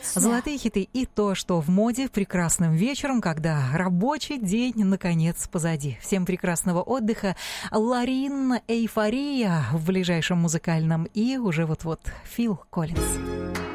Золотые хиты и то, что в моде прекрасным вечером, когда рабочий день наконец позади. Всем прекрасного отдыха. Лорин, эйфория в ближайшем музыкальном и уже вот-вот Фил Коллинз.